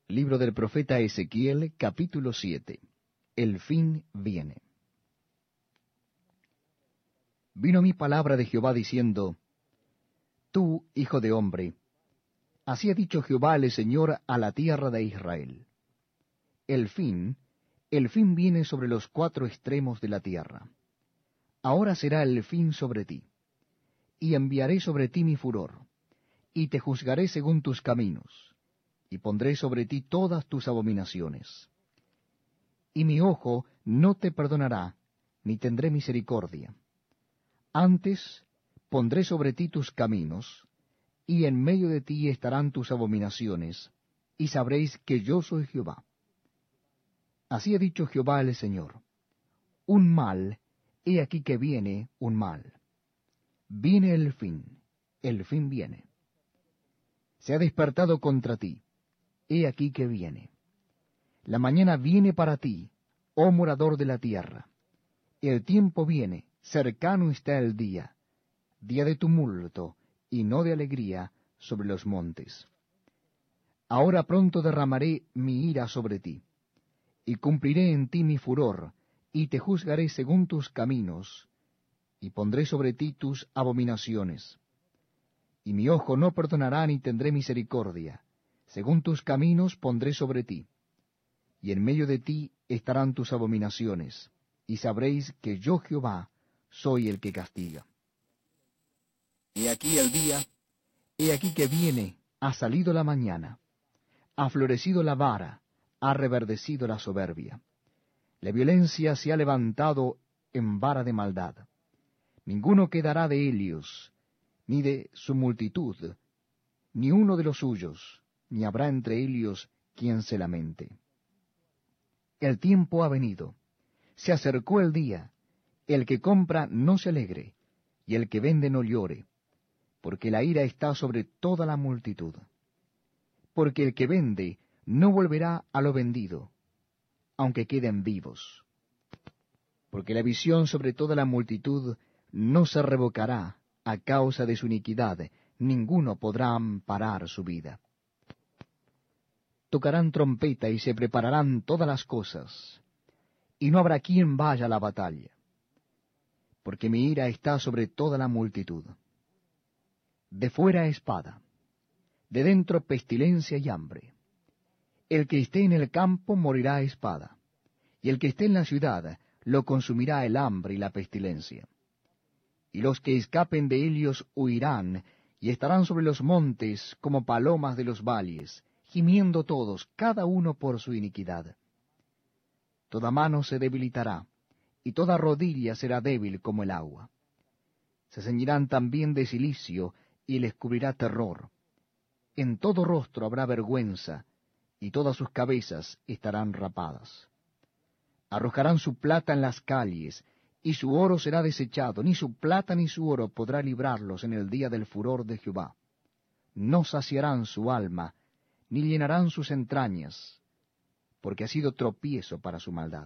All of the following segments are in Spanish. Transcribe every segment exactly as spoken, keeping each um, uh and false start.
Libro del profeta Ezequiel, capítulo siete. El fin viene. Vino mi palabra de Jehová diciendo, Tú, hijo de hombre, así ha dicho Jehová el Señor a la tierra de Israel. El fin, el fin viene sobre los cuatro extremos de la tierra. Ahora será el fin sobre ti, y enviaré sobre ti mi furor, y te juzgaré según tus caminos, y pondré sobre ti todas tus abominaciones. Y mi ojo no te perdonará, ni tendré misericordia. Antes pondré sobre ti tus caminos, y en medio de ti estarán tus abominaciones, y sabréis que yo soy Jehová. Así ha dicho Jehová el Señor. Un mal, he aquí que viene un mal. Viene el fin, el fin viene. Se ha despertado contra ti, he aquí que viene. La mañana viene para ti, oh morador de la tierra. El tiempo viene, cercano está el día, día de tumulto y no de alegría sobre los montes. Ahora pronto derramaré mi ira sobre ti, y cumpliré en ti mi furor, y te juzgaré según tus caminos, y pondré sobre ti tus abominaciones. Y mi ojo no perdonará ni tendré misericordia, según tus caminos pondré sobre ti, y en medio de ti estarán tus abominaciones, y sabréis que yo Jehová soy el que castiga. He aquí el día, he aquí que viene, ha salido la mañana, ha florecido la vara, ha reverdecido la soberbia. La violencia se ha levantado en vara de maldad. Ninguno quedará de ellos, ni de su multitud, ni uno de los suyos, ni habrá entre ellos quien se lamente. El tiempo ha venido, se acercó el día, el que compra no se alegre, y el que vende no llore, porque la ira está sobre toda la multitud. Porque el que vende no volverá a lo vendido, aunque queden vivos. Porque la visión sobre toda la multitud no se revocará a causa de su iniquidad, ninguno podrá amparar su vida. Tocarán trompeta y se prepararán todas las cosas, y no habrá quien vaya a la batalla, porque mi ira está sobre toda la multitud. De fuera espada, de dentro pestilencia y hambre. El que esté en el campo morirá a espada, y el que esté en la ciudad lo consumirá el hambre y la pestilencia. Y los que escapen de ellos huirán, y estarán sobre los montes como palomas de los valles, gimiendo todos, cada uno por su iniquidad. Toda mano se debilitará, y toda rodilla será débil como el agua. Se ceñirán también de cilicio, y les cubrirá terror. En todo rostro habrá vergüenza, y todas sus cabezas estarán rapadas. Arrojarán su plata en las calles, y su oro será desechado, ni su plata ni su oro podrá librarlos en el día del furor de Jehová. No saciarán su alma, ni llenarán sus entrañas, porque ha sido tropiezo para su maldad.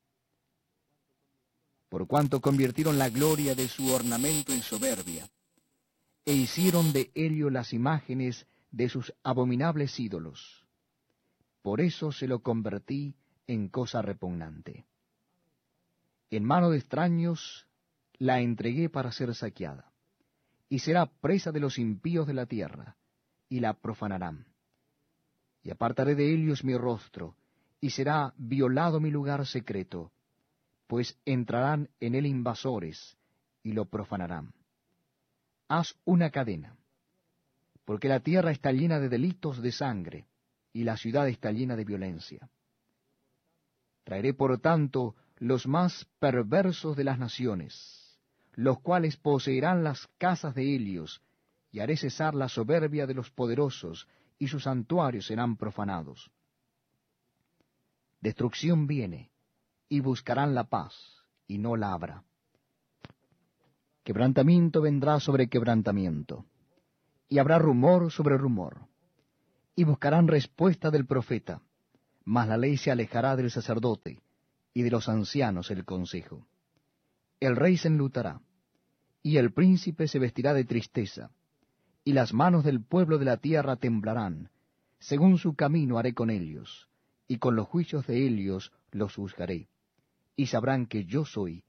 Por cuanto convirtieron la gloria de su ornamento en soberbia, e hicieron de ello las imágenes de sus abominables ídolos. Por eso se lo convertí en cosa repugnante. En mano de extraños la entregué para ser saqueada, y será presa de los impíos de la tierra, y la profanarán. Y apartaré de ellos mi rostro, y será violado mi lugar secreto, pues entrarán en él invasores, y lo profanarán. Haz una cadena, porque la tierra está llena de delitos de sangre, y la ciudad está llena de violencia. Traeré por tanto los más perversos de las naciones, los cuales poseerán las casas de ellos, y haré cesar la soberbia de los poderosos, y sus santuarios serán profanados. Destrucción viene, y buscarán la paz, y no la habrá. Quebrantamiento vendrá sobre quebrantamiento, y habrá rumor sobre rumor, y buscarán respuesta del profeta, mas la ley se alejará del sacerdote, y de los ancianos el consejo. El rey se enlutará, y el príncipe se vestirá de tristeza, y las manos del pueblo de la tierra temblarán, según su camino haré con ellos, y con los juicios de ellos los juzgaré, y sabrán que yo soy.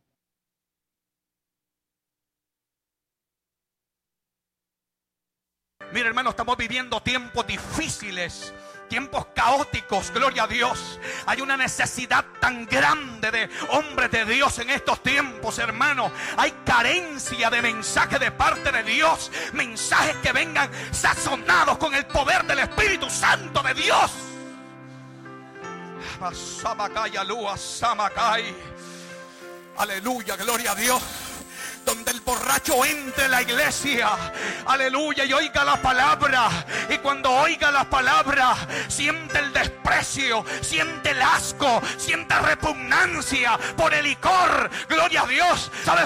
Mira, hermano, estamos viviendo tiempos difíciles, tiempos caóticos, gloria a Dios. Hay una necesidad tan grande de hombres de Dios en estos tiempos, hermano. Hay carencia de mensajes de parte de Dios, mensajes que vengan sazonados con el poder del Espíritu Santo de Dios. Aleluya, gloria a Dios. Donde el borracho entre en la iglesia, aleluya, y oiga la palabra, y cuando oiga la palabra siente el desprecio, siente el asco, siente repugnancia por el licor, gloria a Dios. ¿Sabes